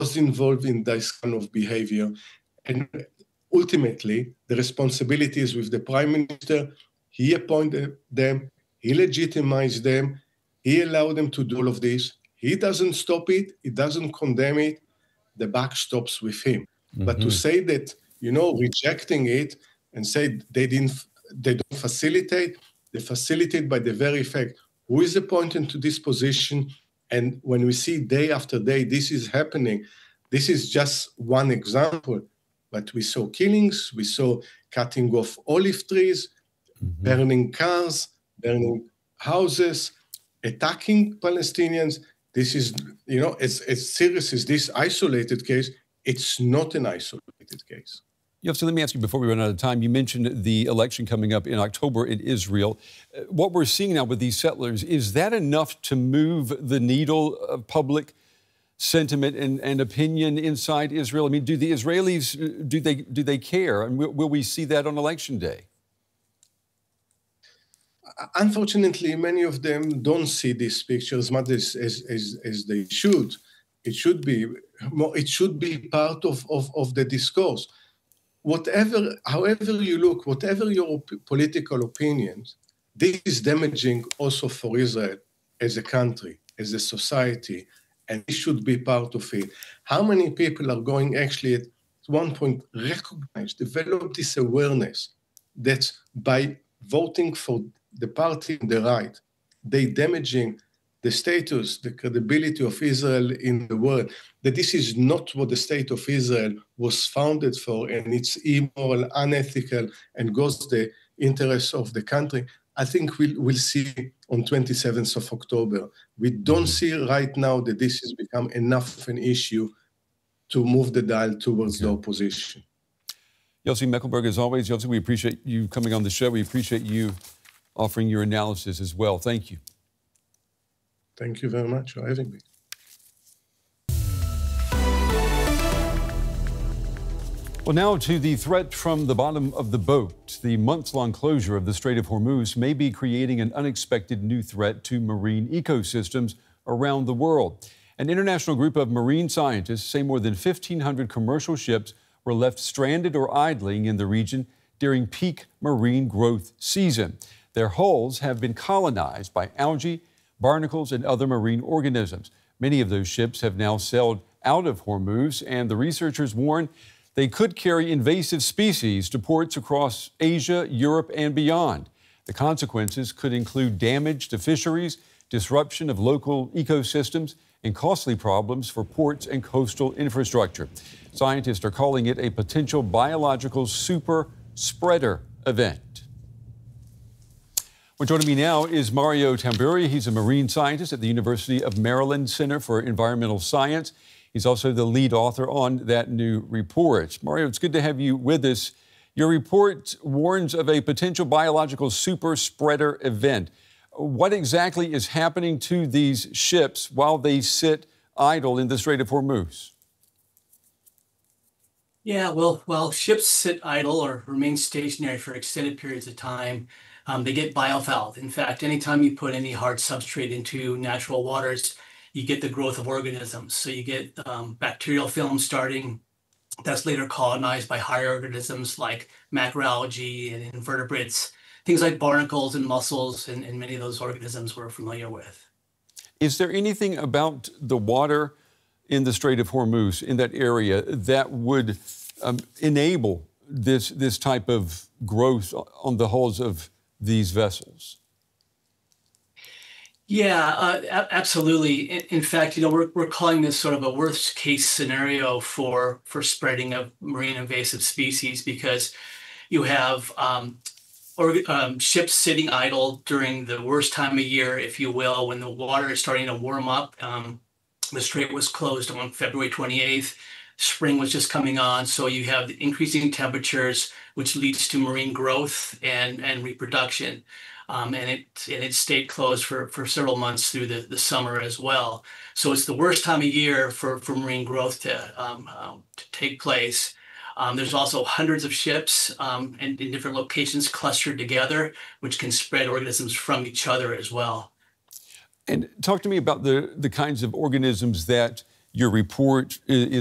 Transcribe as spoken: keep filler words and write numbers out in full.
was involved in this kind of behavior. And ultimately, the responsibility is with the prime minister. He appointed them, he legitimized them, he allowed them to do all of this. He doesn't stop it, he doesn't condemn it, the buck stops with him. Mm-hmm. But to say that, you know, rejecting it and say they didn't, they don't facilitate, they facilitate by the very fact who is appointed to this position. And when we see day after day, this is happening. This is just one example, but we saw killings, we saw cutting off olive trees, mm-hmm. burning cars, burning houses, attacking Palestinians. This is, you know, as, as serious as this isolated case, it's not an isolated case. Yossi, let me ask you before we run out of time, you mentioned the election coming up in October in Israel. What we're seeing now with these settlers, is that enough to move the needle of public sentiment and, and opinion inside Israel? I mean, do the Israelis, do they, do they care? And will, will we see that on election day? Unfortunately, many of them don't see this picture as much as, as, as, as they should. It should be more, it should be part of, of, of the discourse. Whatever, however you look, whatever your op- political opinions, this is damaging also for Israel as a country, as a society, and it should be part of it. How many people are going actually at one point recognize, develop this awareness that by voting for the party on the right, they damaging the status, the credibility of Israel in the world, that this is not what the state of Israel was founded for, and it's immoral, unethical, and goes the interests of the country. I think we'll, we'll see on twenty-seventh of October. We don't see right now that this has become enough of an issue to move the dial towards okay. the opposition. Yossi Mekelberg, as always, Yossi, we appreciate you coming on the show. We appreciate you offering your analysis as well. Thank you. Thank you very much for having me. Well, now to the threat from the bottom of the boat. The months-long closure of the Strait of Hormuz may be creating an unexpected new threat to marine ecosystems around the world. An international group of marine scientists say more than fifteen hundred commercial ships were left stranded or idling in the region during peak marine growth season. Their hulls have been colonized by algae, barnacles, and other marine organisms. Many of those ships have now sailed out of Hormuz, and the researchers warn they could carry invasive species to ports across Asia, Europe, and beyond. The consequences could include damage to fisheries, disruption of local ecosystems, and costly problems for ports and coastal infrastructure. Scientists are calling it a potential biological super spreader event. Well, joining me now is Mario Tamburi. He's a marine scientist at the University of Maryland Center for Environmental Science. He's also the lead author on that new report. Mario, it's good to have you with us. Your report warns of a potential biological super spreader event. What exactly is happening to these ships while they sit idle in the Strait of Hormuz? Yeah, well, while ships sit idle or remain stationary for extended periods of time, Um, they get biofouled. In fact, anytime you put any hard substrate into natural waters, you get the growth of organisms. So you get um, bacterial film starting that's later colonized by higher organisms like macroalgae and invertebrates, things like barnacles and mussels, and, and many of those organisms we're familiar with. Is there anything about the water in the Strait of Hormuz, in that area, that would um, enable this, this type of growth on the hulls of these vessels? Yeah, uh, a- absolutely. In, in fact, you know, we're we're calling this sort of a worst case scenario for for spreading of marine invasive species, because you have um, or, um, ships sitting idle during the worst time of year, if you will, when the water is starting to warm up. Um, the strait was closed on February twenty-eighth. Spring was just coming on, so you have the increasing temperatures, which leads to marine growth and, and reproduction. Um, and it and it stayed closed for, for several months through the, the summer as well. So it's the worst time of year for, for marine growth to, um, uh, to take place. Um, there's also hundreds of ships um, in, in different locations clustered together, which can spread organisms from each other as well. And talk to me about the, the kinds of organisms that Your report is